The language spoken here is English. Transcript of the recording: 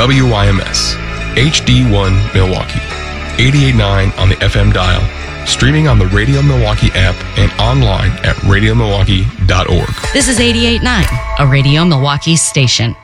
WYMS, HD1 Milwaukee, 88.9 on the FM dial, streaming on the Radio Milwaukee app and online at radiomilwaukee.org. This is 88.9, a Radio Milwaukee station.